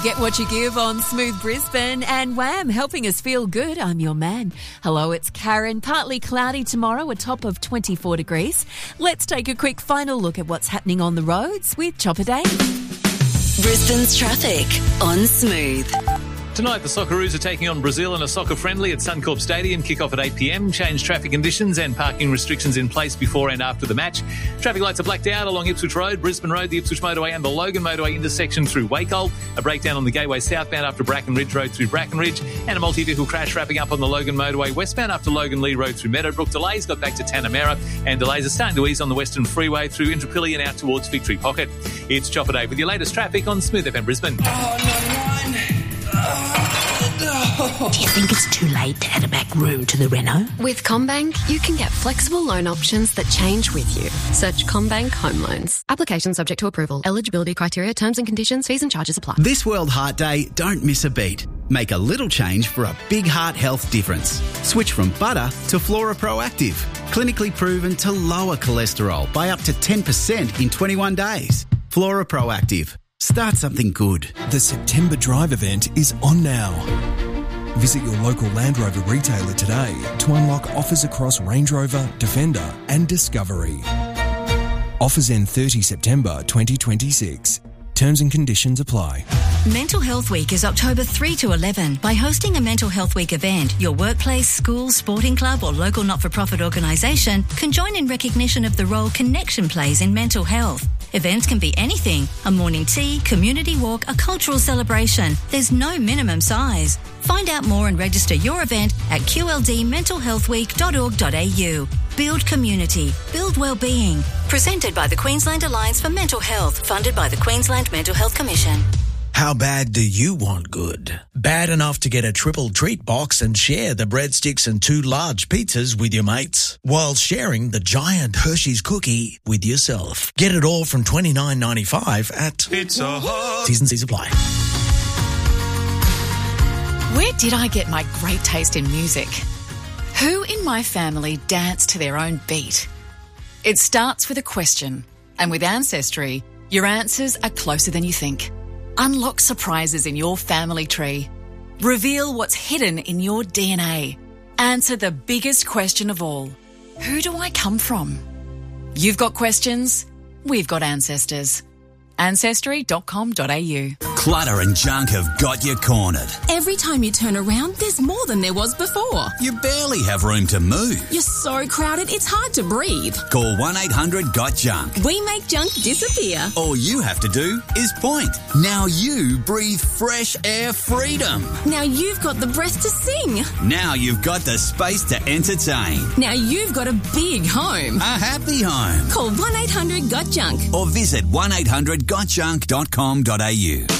Get what you give on Smooth Brisbane and Wham, helping us feel good. I'm your man. Hello, it's Karen. Partly cloudy tomorrow, a top of 24 degrees. Let's take a quick final look at what's happening on the roads with Chopper Dave. Brisbane's traffic on Smooth. Tonight, the Socceroos are taking on Brazil in a soccer friendly at Suncorp Stadium. Kick-off at 8 p.m. Change traffic conditions and parking restrictions in place before and after the match. Traffic lights are blacked out along Ipswich Road, Brisbane Road, the Ipswich Motorway and the Logan Motorway intersection through Wacol. A breakdown on the Gateway southbound after Bracken Ridge Road through Bracken Ridge. And a multi-vehicle crash wrapping up on the Logan Motorway westbound after Logan Lee Road through Meadowbrook. Delays got back to Tanamera and delays are starting to ease on the Western Freeway through Intrapilli and out towards Victory Pocket. It's Chopper Dave with your latest traffic on Smooth FM Brisbane. Do you think it's too late to add a back room to the reno? With CommBank, you can get flexible loan options that change with you. Search CommBank Home Loans. Application subject to approval. Eligibility criteria, terms and conditions, fees and charges apply. This World Heart Day, don't miss a beat. Make a little change for a big heart health difference. Switch from butter to Flora Proactive. Clinically proven to lower cholesterol by up to 10% in 21 days. Flora Proactive. Start something good. The September Drive event is on now. Visit your local Land Rover retailer today to unlock offers across Range Rover, Defender and Discovery. Offers end 30 September 2026. Terms and conditions apply. Mental Health Week is October 3 to 11. By hosting a Mental Health Week event, your workplace, school, sporting club or local not-for-profit organisation can join in recognition of the role Connection plays in mental health. Events can be anything: a morning tea, community walk, a cultural celebration. There's no minimum size. Find out more and register your event at qldmentalhealthweek.org.au. Build community. Build wellbeing. Presented by the Queensland Alliance for Mental Health, funded by the Queensland Mental Health Commission. How bad do you want good? Bad enough to get a triple treat box and share the breadsticks and 2 large pizzas with your mates, while sharing the giant Hershey's cookie with yourself. Get it all from $29.95 at Pizza Hut. T's and C's apply. Where did I get my great taste in music? Who in my family dance to their own beat? It starts with a question, and with Ancestry, your answers are closer than you think. Unlock surprises in your family tree. Reveal what's hidden in your DNA. Answer the biggest question of all. Who do I come from? You've got questions, we've got ancestors. Ancestry.com.au. Clutter and junk have got you cornered. Every time you turn around, there's more than there was before. You barely have room to move. You're so crowded, it's hard to breathe. Call 1-800-GOT-JUNK. We make junk disappear. All you have to do is point. Now you breathe fresh air freedom. Now you've got the breath to sing. Now you've got the space to entertain. Now you've got a big home. A happy home. Call 1-800-GOT-JUNK. Or visit 1-800-GOTJUNK.com.au.